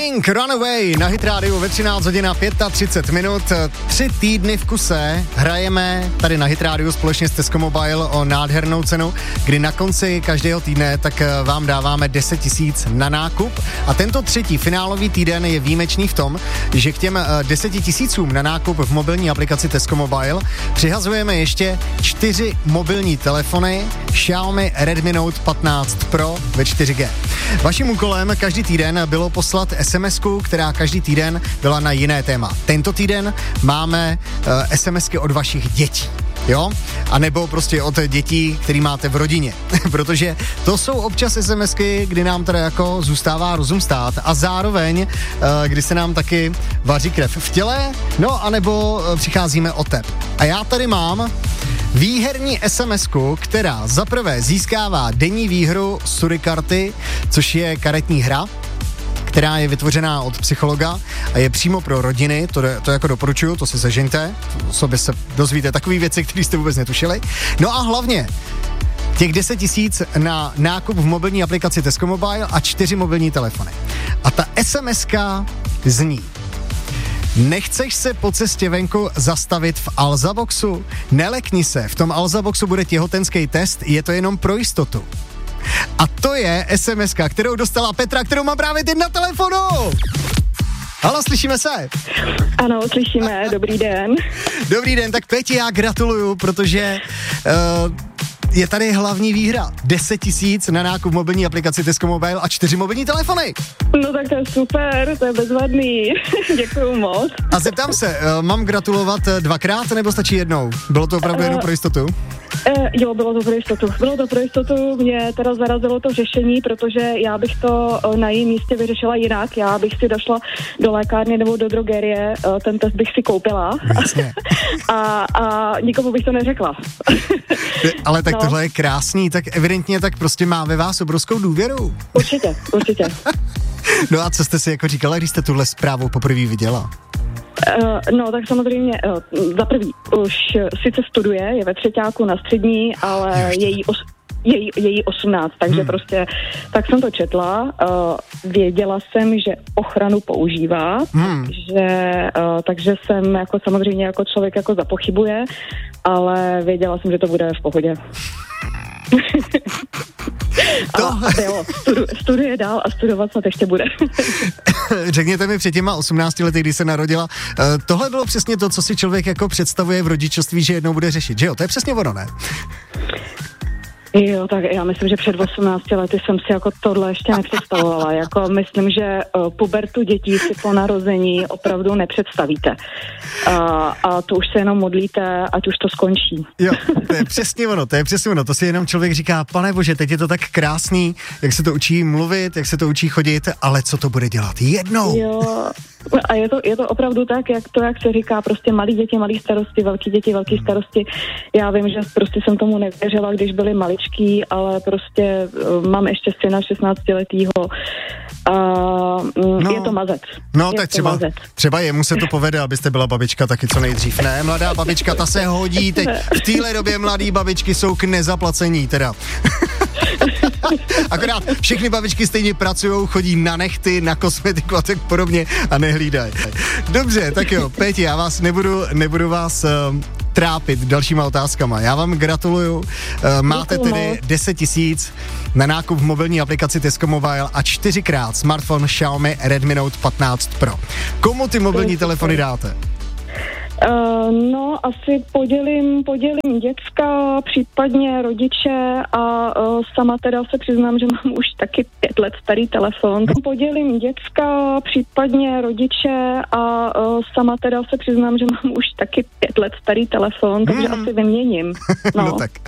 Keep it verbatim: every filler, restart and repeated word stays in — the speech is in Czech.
Pink, Runaway na Hit Radio ve třináct hodin a třicet pět minut. Tři týdny v kuse hrajeme tady na Hit Radio společně s Tesco Mobile o nádhernou cenu, kdy na konci každého týdne tak vám dáváme deset tisíc na nákup. A tento třetí finálový týden je výjimečný v tom, že k těm deseti tisícům na nákup v mobilní aplikaci Tesco Mobile přihazujeme ještě čtyři mobilní telefony Xiaomi Redmi Note patnáct Pro ve čtyři G. Vaším úkolem každý týden bylo poslat es em esku, která každý týden byla na jiné téma. Tento týden máme uh, es em esky od vašich dětí. Jo? A nebo prostě od dětí, který máte v rodině. Protože to jsou občas SMSky, kdy nám teda jako zůstává rozum stát a zároveň, uh, kdy se nám taky vaří krev v těle, no a nebo uh, přicházíme o tep. A já tady mám výherní es em esku, která zaprvé získává denní výhru Surikarty, což je karetní hra, která je vytvořená od psychologa a je přímo pro rodiny, to, to jako doporučuju, to si sežeňte, o sobě se dozvíte takové věci, které jste vůbec netušili. No a hlavně těch deset tisíc na nákup v mobilní aplikaci Tesco Mobile a čtyři mobilní telefony. A ta SMSka zní: nechceš se po cestě venku zastavit v Alzaboxu? Nelekni se, v tom Alzaboxu bude těhotenský test, je to jenom pro jistotu. A to je SMSka, kterou dostala Petra, kterou mám právě teď na telefonu. Haló, slyšíme se? Ano, slyšíme, dobrý den. Dobrý den, tak Peti, já gratuluju, protože uh, je tady hlavní výhra. deset tisíc na nákup mobilní aplikaci Tesco Mobile a čtyři mobilní telefony. No tak to je super, to je bezvadný. Děkuju moc. A zeptám se, uh, mám gratulovat dvakrát nebo stačí jednou? Bylo to opravdu uh, jenom pro jistotu? Uh, jo, bylo to pro jistotu. Bylo to pro jistotu, mě teda zarazilo to řešení, protože já bych to uh, na jejím místě vyřešila jinak. Já bych si došla do lékárny nebo do drogerie, uh, ten test bych si koupila. a, a nikomu bych to neřekla. Ale tak no. Tohle je krásný, tak evidentně tak prostě má ve vás obrovskou důvěru. Určitě, určitě. No a co jste si jako říkala, když jste tuhle zprávu poprvé viděla? Uh, no, tak samozřejmě uh, za prvý už sice studuje, je ve třeťáku na střední, ale Ještě. její os- její, její osmnáct, takže hmm. prostě tak jsem to četla, uh, věděla jsem, že ochranu používá, hmm. takže, uh, takže jsem jako samozřejmě jako člověk jako zapochybuje, ale věděla jsem, že to bude v pohodě. To... A, a jo, studu, studuje dál a studovat snad ještě bude. Řekněte mi před těma osmnácti lety, kdy se narodila, uh, tohle bylo přesně to, co si člověk jako představuje v rodičovství, že jednou bude řešit, že jo? To je přesně ono, ne? Jo, tak já myslím, že před osmnácti lety jsem si jako tohle ještě nepředstavovala. Jako myslím, že uh, pubertu dětí si po narození opravdu nepředstavíte. Uh, a to už se jenom modlíte, ať už to skončí. Jo, to je přesně ono, to je přesně ono. To si jenom člověk říká, pane bože, teď je to tak krásný, jak se to učí mluvit, jak se to učí chodit, ale co to bude dělat jednou? Jo, a je to, je to opravdu tak, jak to, jak se říká, prostě malí děti, malí starosti, velký děti, velký starosti. Já vím, že prostě jsem tomu nevěřila, když byli maličký, ale prostě uh, mám ještě syna šestnáctiletýho a uh, no, je to mazec. No je tak třeba, mazec. třeba jemu se to povede, abyste byla babička taky co nejdřív. Ne, mladá babička, ta se hodí teď. V téhle době mladý babičky jsou k nezaplacení teda. Akorát všechny babičky stejně pracujou, chodí na nechty, na kosmetiku a tak podobně a nehlídají. Dobře, tak jo, Péti, já vás nebudu, nebudu vás uh, trápit dalšíma otázkama. Já vám gratuluju. Uh, máte tedy deset tisíc na nákup v mobilní aplikaci Tesco Mobile a čtyřikrát smartphone Xiaomi Redmi Note patnáct Pro. Komu ty mobilní telefony dáte? Uh, no, asi podělím, podělím děcka, případně rodiče a uh, sama teda se přiznám, že mám už taky pět let starý telefon. Podělím děcka, případně rodiče a uh, sama teda se přiznám, že mám už taky pět let starý telefon, takže hmm. asi vyměním. No. No tak.